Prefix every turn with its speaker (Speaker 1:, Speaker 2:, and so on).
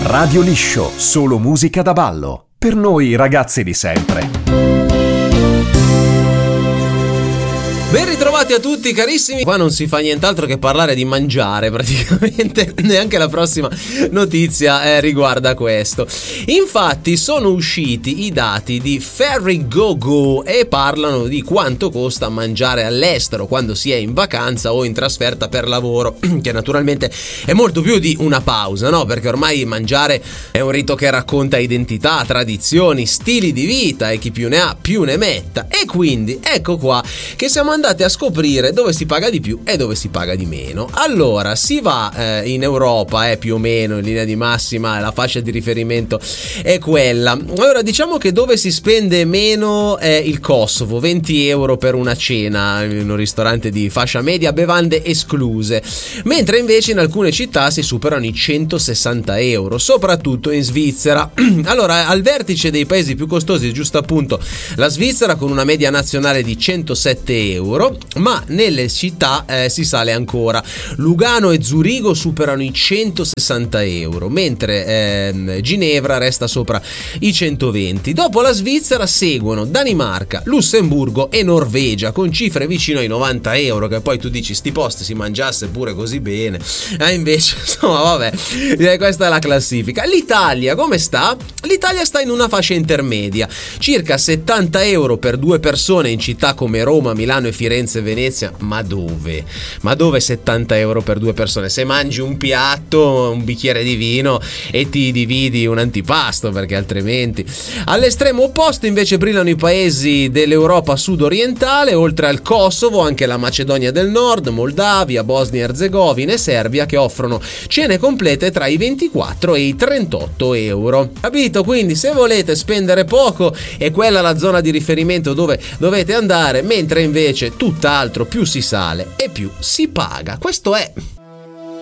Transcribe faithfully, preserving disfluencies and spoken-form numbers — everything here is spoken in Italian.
Speaker 1: Radio Liscio, solo musica da ballo. Per noi ragazzi di sempre.
Speaker 2: Ben ritrovati a tutti carissimi, qua non si fa nient'altro che parlare di mangiare praticamente, neanche la prossima notizia eh, riguarda questo. Infatti sono usciti i dati di Fairygogo e parlano di quanto costa mangiare all'estero quando si è in vacanza o in trasferta per lavoro, che naturalmente è molto più di una pausa, no? Perché ormai mangiare è un rito che racconta identità, tradizioni, stili di vita e chi più ne ha più ne metta, e quindi ecco qua che siamo andati andate a scoprire dove si paga di più e dove si paga di meno. Allora, si va eh, in Europa, eh, più o meno in linea di massima, la fascia di riferimento è quella. Allora, diciamo che dove si spende meno è il Kosovo, venti euro per una cena in un ristorante di fascia media, bevande escluse, mentre invece in alcune città si superano i centosessanta euro, soprattutto in Svizzera. Allora, al vertice dei paesi più costosi è giusto appunto la Svizzera con una media nazionale di centosette euro, ma nelle città eh, si sale ancora. Lugano e Zurigo superano i centosessanta euro, mentre eh, Ginevra resta sopra i centoventi. Dopo la Svizzera seguono Danimarca, Lussemburgo e Norvegia con cifre vicino ai novanta euro, che poi tu dici sti posti si mangiasse pure così bene, eh, invece insomma vabbè, eh, questa è la classifica. L'Italia come sta? L'Italia sta in una fascia intermedia, circa settanta euro per due persone in città come Roma, Milano e Firenze, Venezia. Ma dove? Ma dove settanta euro per due persone? Se mangi un piatto, un bicchiere di vino e ti dividi un antipasto, perché altrimenti. All'estremo opposto invece brillano i paesi dell'Europa sud-orientale, oltre al Kosovo anche la Macedonia del Nord, Moldavia, Bosnia e Erzegovina e Serbia, che offrono cene complete tra i ventiquattro e i trentotto euro. Capito? Quindi se volete spendere poco è quella la zona di riferimento dove dovete andare, mentre invece tutt'altro, più si sale e più si paga. Questo è